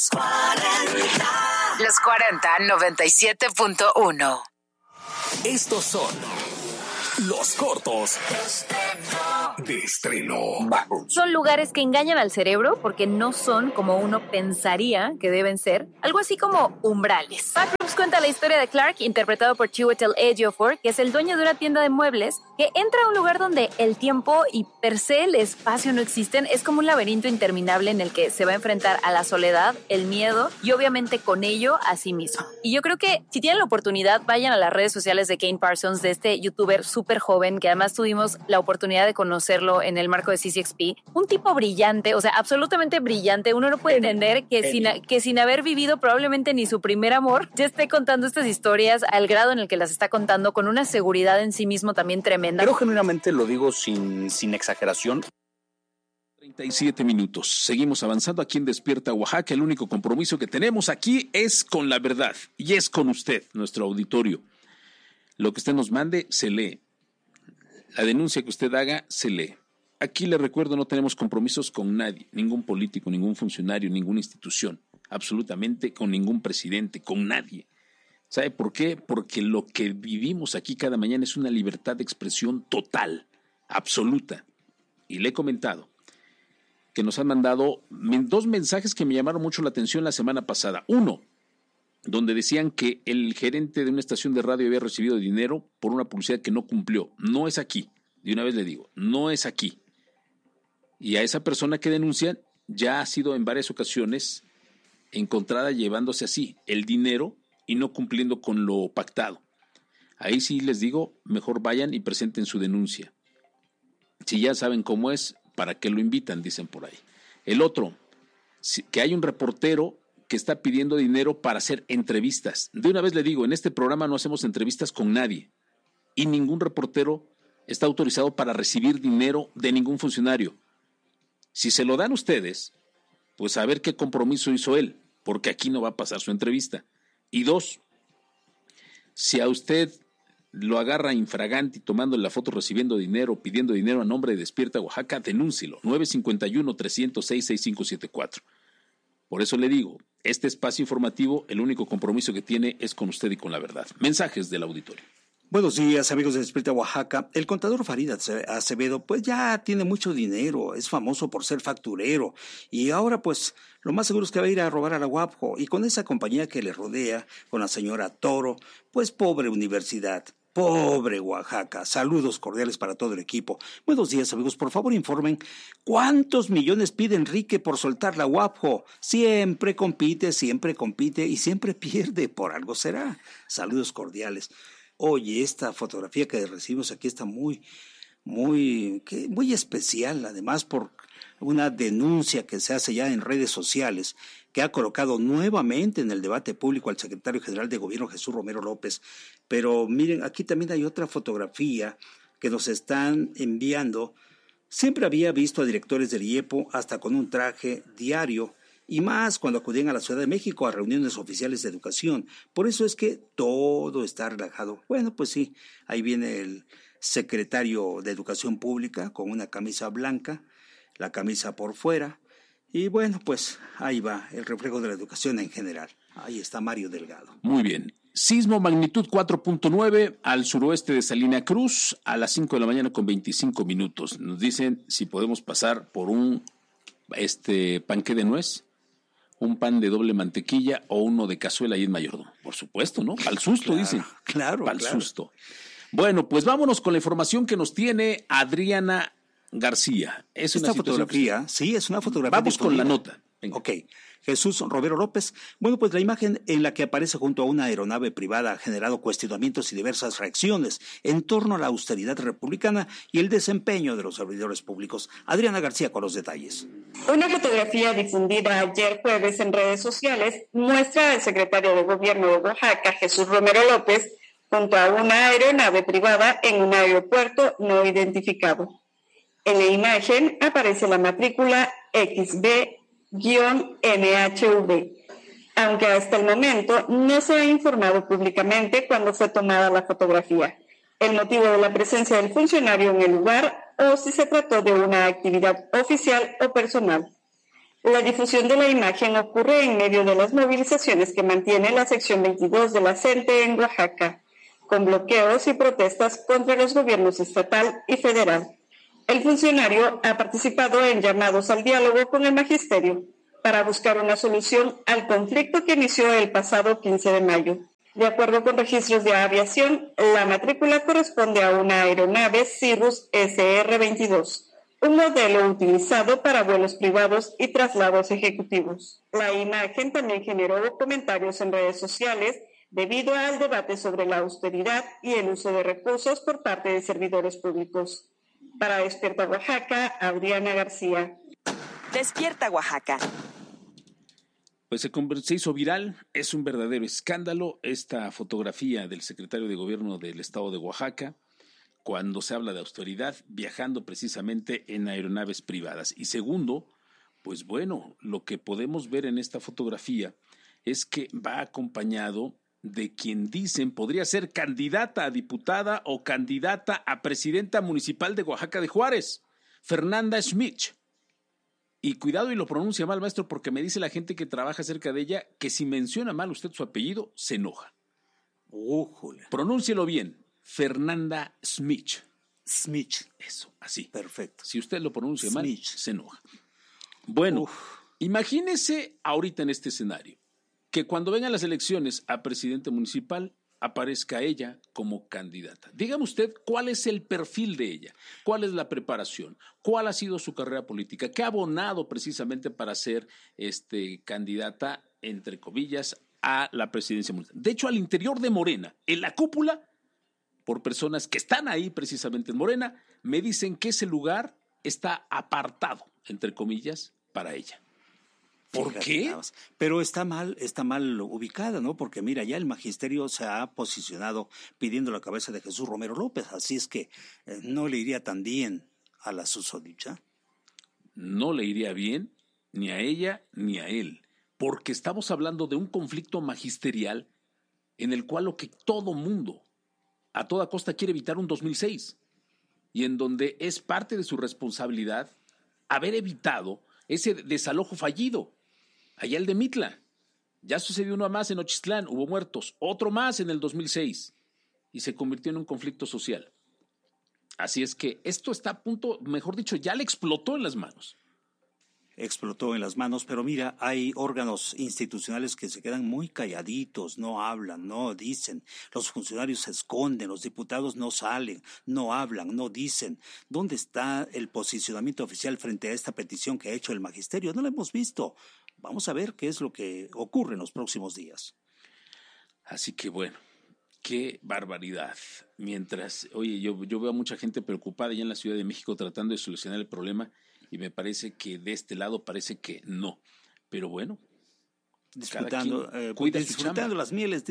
Los 40 97.1. Estos son los cortos de estreno. Son lugares que engañan al cerebro porque no son como uno pensaría que deben ser. Algo así como umbrales. Backrooms cuenta la historia de Clark, interpretado por Chiwetel Ejiofor, que es el dueño de una tienda de muebles que entra a un lugar donde el tiempo y per se el espacio no existen. Es como un laberinto interminable en el que se va a enfrentar a la soledad, el miedo y obviamente con ello a sí mismo. Y yo creo que si tienen la oportunidad, vayan a las redes sociales de Kane Parsons, de este youtuber súper joven, que además tuvimos la oportunidad de conocerlo en el marco de CCXP. Un tipo brillante, o sea, absolutamente brillante. Uno no puede entender que sin haber vivido probablemente ni su primer amor, ya esté contando estas historias al grado en el que las está contando, con una seguridad en sí mismo también tremenda. Pero genuinamente lo digo sin exageración. 37 minutos. Seguimos avanzando aquí en Despierta Oaxaca. El único compromiso que tenemos aquí es con la verdad y es con usted, nuestro auditorio. Lo que usted nos mande, se lee. La denuncia que usted haga, se lee. Aquí le recuerdo, no tenemos compromisos con nadie, ningún político, ningún funcionario, ninguna institución, absolutamente con ningún presidente, con nadie. ¿Sabe por qué? Porque lo que vivimos aquí cada mañana es una libertad de expresión total, absoluta. Y le he comentado que nos han mandado dos mensajes que me llamaron mucho la atención la semana pasada. Uno, donde decían que el gerente de una estación de radio había recibido dinero por una publicidad que no cumplió. No es aquí, de una vez le digo, no es aquí. Y a esa persona que denuncian ya ha sido en varias ocasiones encontrada llevándose así el dinero y no cumpliendo con lo pactado. Ahí sí les digo, mejor vayan y presenten su denuncia. Si ya saben cómo es, ¿para qué lo invitan? Dicen por ahí. El otro, que hay un reportero que está pidiendo dinero para hacer entrevistas. De una vez le digo, en este programa no hacemos entrevistas con nadie y ningún reportero está autorizado para recibir dinero de ningún funcionario. Si se lo dan ustedes, pues a ver qué compromiso hizo él, porque aquí no va a pasar su entrevista. Y dos, si a usted lo agarra infragante tomando la foto recibiendo dinero, pidiendo dinero a nombre de Despierta Oaxaca, denúncielo. 951-306-6574. Por eso le digo, este espacio informativo, el único compromiso que tiene es con usted y con la verdad. Mensajes del auditorio. Buenos días, amigos de Despierta Oaxaca. El contador Farid Acevedo, pues ya tiene mucho dinero, es famoso por ser facturero y ahora pues lo más seguro es que va a ir a robar a la UAPJO y con esa compañía que le rodea, con la señora Toro, pues pobre universidad. Pobre Oaxaca. Saludos cordiales para todo el equipo. Buenos días, amigos. Por favor, informen cuántos millones pide Enrique por soltar la UAPJO. Siempre compite y siempre pierde. Por algo será. Saludos cordiales. Oye, esta fotografía que recibimos aquí está muy especial, además por una denuncia que se hace ya en redes sociales, que ha colocado nuevamente en el debate público al secretario general de Gobierno, Jesús Romero López. Pero miren, aquí también hay otra fotografía que nos están enviando. Siempre había visto a directores del IEPO hasta con un traje diario, y más cuando acudían a la Ciudad de México a reuniones oficiales de educación. Por eso es que todo está relajado. Bueno, pues sí, ahí viene el secretario de Educación Pública con una camisa blanca, la camisa por fuera, y bueno, pues ahí va el reflejo de la educación en general. Ahí está Mario Delgado. Muy bien. Sismo magnitud 4.9 al suroeste de Salina Cruz a las 5 de la mañana con 25 minutos. Nos dicen si podemos pasar por un panqué de nuez, un pan de doble mantequilla o uno de cazuela ahí en Mayordomo. Por supuesto, ¿no? Al susto, claro, dicen. Claro, al susto. Bueno, pues vámonos con la información que nos tiene Adriana García. Esta fotografía, sí, es una fotografía. Vamos con la nota. Venga. Ok. Jesús Romero López. Bueno, pues la imagen en la que aparece junto a una aeronave privada ha generado cuestionamientos y diversas reacciones en torno a la austeridad republicana y el desempeño de los servidores públicos. Adriana García con los detalles. Una fotografía difundida ayer jueves en redes sociales muestra al secretario de Gobierno de Oaxaca, Jesús Romero López, junto a una aeronave privada en un aeropuerto no identificado. En la imagen aparece la matrícula XB-NHV, aunque hasta el momento no se ha informado públicamente cuándo fue tomada la fotografía, el motivo de la presencia del funcionario en el lugar o si se trató de una actividad oficial o personal. La difusión de la imagen ocurre en medio de las movilizaciones que mantiene la sección 22 de la CENTE en Oaxaca, con bloqueos y protestas contra los gobiernos estatal y federal. El funcionario ha participado en llamados al diálogo con el magisterio para buscar una solución al conflicto que inició el pasado 15 de mayo. De acuerdo con registros de aviación, la matrícula corresponde a una aeronave Cirrus SR-22, un modelo utilizado para vuelos privados y traslados ejecutivos. La imagen también generó comentarios en redes sociales debido al debate sobre la austeridad y el uso de recursos por parte de servidores públicos. Para Despierta Oaxaca, Adriana García. Despierta Oaxaca. Pues se hizo viral, es un verdadero escándalo esta fotografía del secretario de Gobierno del Estado de Oaxaca cuando se habla de austeridad, viajando precisamente en aeronaves privadas. Y segundo, pues bueno, lo que podemos ver en esta fotografía es que va acompañado de quien dicen podría ser candidata a diputada o candidata a presidenta municipal de Oaxaca de Juárez, Fernanda Schmitz. Y cuidado y lo pronuncia mal, maestro, porque me dice la gente que trabaja cerca de ella que si menciona mal usted su apellido, se enoja. Pronúncielo bien, Fernanda Schmitz. Schmitz. Eso, así. Perfecto. Si usted lo pronuncia mal, se enoja. Bueno, imagínese ahorita en este escenario que cuando vengan las elecciones a presidente municipal aparezca ella como candidata. Dígame usted cuál es el perfil de ella, cuál es la preparación, cuál ha sido su carrera política, qué ha abonado precisamente para ser candidata, entre comillas, a la presidencia municipal. De hecho, al interior de Morena, en la cúpula, por personas que están ahí precisamente en Morena, me dicen que ese lugar está apartado, entre comillas, para ella. ¿Por qué? Pero está mal ubicada, ¿no? Porque mira, ya el magisterio se ha posicionado pidiendo la cabeza de Jesús Romero López, así es que no le iría tan bien a la susodicha. No le iría bien ni a ella ni a él, porque estamos hablando de un conflicto magisterial en el cual lo que todo mundo a toda costa quiere evitar un 2006 y en donde es parte de su responsabilidad haber evitado ese desalojo fallido. Allá el de Mitla, ya sucedió uno más en Nochistlán, hubo muertos, otro más en el 2006 y se convirtió en un conflicto social. Así es que esto está a punto, mejor dicho, ya le explotó en las manos. Explotó en las manos, pero mira, hay órganos institucionales que se quedan muy calladitos, no hablan, no dicen, los funcionarios se esconden, los diputados no salen, no hablan, no dicen. ¿Dónde está el posicionamiento oficial frente a esta petición que ha hecho el magisterio? No lo hemos visto. Vamos a ver qué es lo que ocurre en los próximos días. Así que bueno, qué barbaridad. Mientras, oye, yo veo a mucha gente preocupada ya en la Ciudad de México tratando de solucionar el problema y me parece que de este lado parece que no. Pero bueno, disfrutando las mieles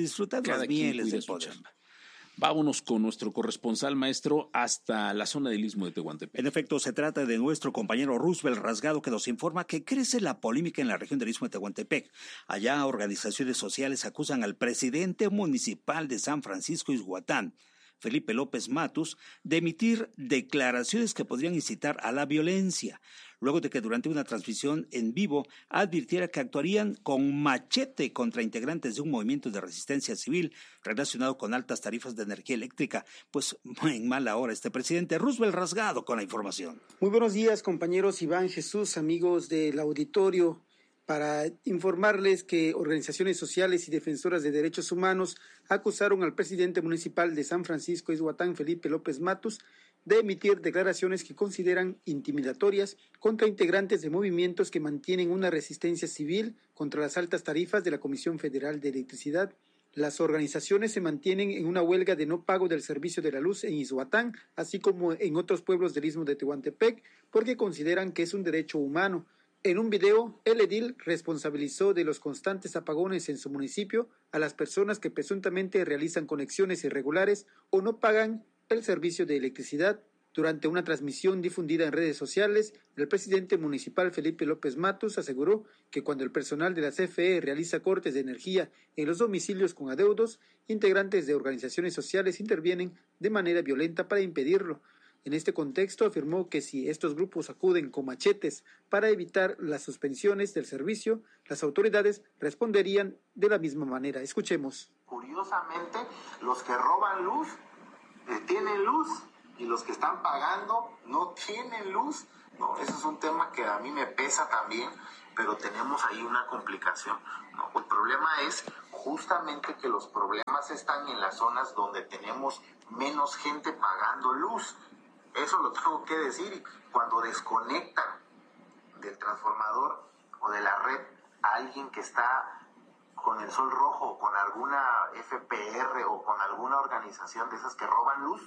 del poder. Vámonos con nuestro corresponsal, maestro, hasta la zona del Istmo de Tehuantepec. En efecto, se trata de nuestro compañero Roosevelt Rasgado, que nos informa que crece la polémica en la región del Istmo de Tehuantepec. Allá, organizaciones sociales acusan al presidente municipal de San Francisco Ixhuatán, Felipe López Matus, de emitir declaraciones que podrían incitar a la violencia, luego de que durante una transmisión en vivo advirtiera que actuarían con machete contra integrantes de un movimiento de resistencia civil relacionado con altas tarifas de energía eléctrica. Pues en mala hora este presidente. Roosevelt Rasgado con la información. Muy buenos días, compañeros Iván, Jesús, amigos del auditorio, para informarles que organizaciones sociales y defensoras de derechos humanos acusaron al presidente municipal de San Francisco Ixhuatán, Felipe López Matus, de emitir declaraciones que consideran intimidatorias contra integrantes de movimientos que mantienen una resistencia civil contra las altas tarifas de la Comisión Federal de Electricidad. Las organizaciones se mantienen en una huelga de no pago del servicio de la luz en Ixhuatán, así como en otros pueblos del Istmo de Tehuantepec, porque consideran que es un derecho humano. En un video, el edil responsabilizó de los constantes apagones en su municipio a las personas que presuntamente realizan conexiones irregulares o no pagan el servicio de electricidad. Durante una transmisión difundida en redes sociales, el presidente municipal Felipe López Matus aseguró que cuando el personal de la CFE realiza cortes de energía en los domicilios con adeudos, integrantes de organizaciones sociales intervienen de manera violenta para impedirlo. En este contexto afirmó que si estos grupos acuden con machetes para evitar las suspensiones del servicio, las autoridades responderían de la misma manera. Escuchemos. Curiosamente, los que roban luz tienen luz y los que están pagando no tienen luz. No, ese es un tema que a mí me pesa también, pero tenemos ahí una complicación. No, el problema es justamente que los problemas están en las zonas donde tenemos menos gente pagando luz. Eso lo tengo que decir. Cuando desconectan del transformador o de la red a alguien que está con el sol rojo, con alguna FPR o con alguna organización de esas que roban luz,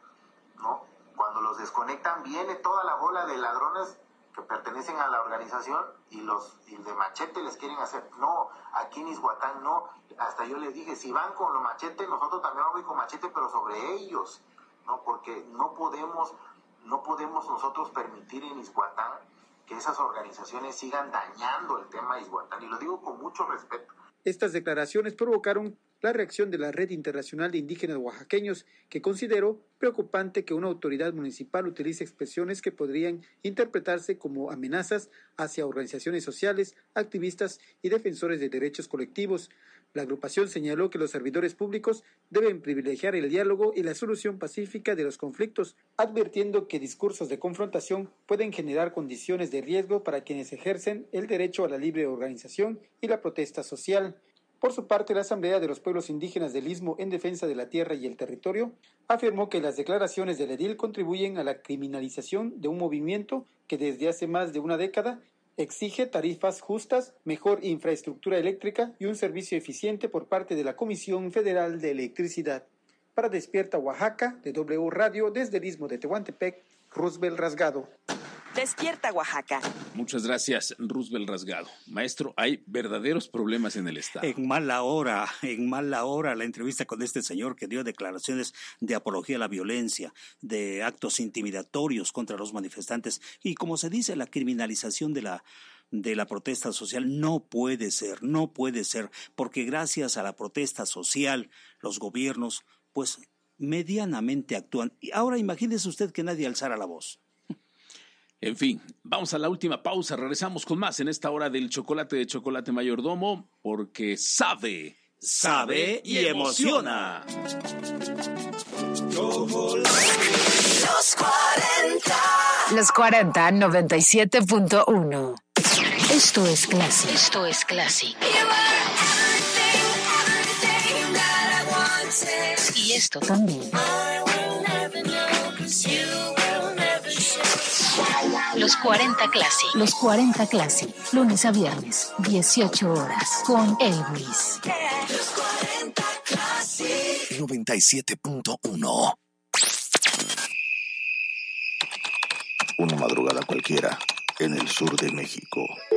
¿no? Cuando los desconectan viene toda la bola de ladrones que pertenecen a la organización y de machete les quieren hacer. No, aquí en Izhuatán no. Hasta yo les dije, si van con los machetes, nosotros también vamos a ir con machete, pero sobre ellos, ¿no? Porque no podemos nosotros permitir en Izhuatán que esas organizaciones sigan dañando el tema de Izhuatán. Y lo digo con mucho respeto. Estas declaraciones provocaron la reacción de la Red Internacional de Indígenas Oaxaqueños, que consideró preocupante que una autoridad municipal utilice expresiones que podrían interpretarse como amenazas hacia organizaciones sociales, activistas y defensores de derechos colectivos. La agrupación señaló que los servidores públicos deben privilegiar el diálogo y la solución pacífica de los conflictos, advirtiendo que discursos de confrontación pueden generar condiciones de riesgo para quienes ejercen el derecho a la libre organización y la protesta social. Por su parte, la Asamblea de los Pueblos Indígenas del Istmo en Defensa de la Tierra y el Territorio afirmó que las declaraciones del edil contribuyen a la criminalización de un movimiento que desde hace más de una década exige tarifas justas, mejor infraestructura eléctrica y un servicio eficiente por parte de la Comisión Federal de Electricidad. Para Despierta Oaxaca, de W Radio, desde el Istmo de Tehuantepec, Roosevelt Rasgado. Despierta Oaxaca. Muchas gracias, Roosevelt Rasgado. Maestro, hay verdaderos problemas en el Estado. En mala hora la entrevista con este señor que dio declaraciones de apología a la violencia, de actos intimidatorios contra los manifestantes y, como se dice, la criminalización de la protesta social. No puede ser, porque gracias a la protesta social los gobiernos pues medianamente actúan. Y ahora imagínese usted que nadie alzara la voz. En fin, vamos a la última pausa. Regresamos con más en esta hora del chocolate de Chocolate Mayordomo, porque sabe y emociona. Los 40 97.1. Esto es Classic. Y esto también. Los 40 Classic. Lunes a viernes, 18 horas, con Elvis. 97.1. Una madrugada cualquiera en el sur de México.